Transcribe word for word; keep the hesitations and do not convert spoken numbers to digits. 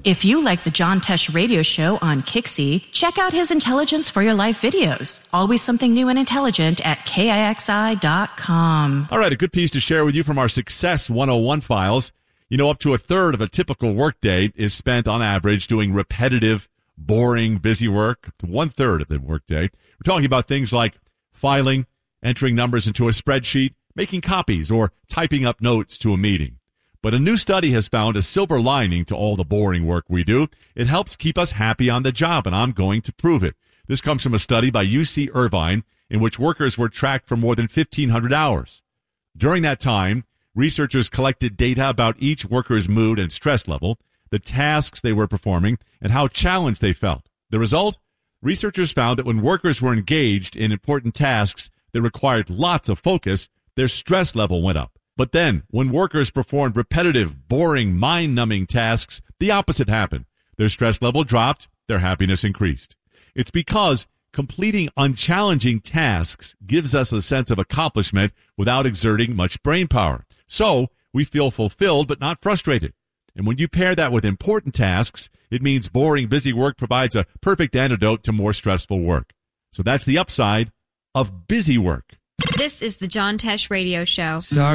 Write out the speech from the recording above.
If you like the John Tesh radio show on Kixi, check out his Intelligence for Your Life videos. Always something new and intelligent at K I X I dot com. All right, a good piece to share with you from our Success one oh one files. You know, up to a third of a typical workday is spent on average doing repetitive, boring, busy work. One third of the workday. We're talking about things like filing, entering numbers into a spreadsheet, making copies, or typing up notes to a meeting. But a new study has found a silver lining to all the boring work we do. It helps keep us happy on the job, and I'm going to prove it. This comes from a study by U C Irvine in which workers were tracked for more than fifteen hundred hours. During that time, researchers collected data about each worker's mood and stress level, the tasks they were performing, and how challenged they felt. The result? Researchers found that when workers were engaged in important tasks that required lots of focus, their stress level went up. But then, when workers performed repetitive, boring, mind-numbing tasks, the opposite happened. Their stress level dropped, their happiness increased. It's because completing unchallenging tasks gives us a sense of accomplishment without exerting much brain power. So, we feel fulfilled but not frustrated. And when you pair that with important tasks, it means boring, busy work provides a perfect antidote to more stressful work. So that's the upside of busy work. This is the John Tesh Radio Show. Star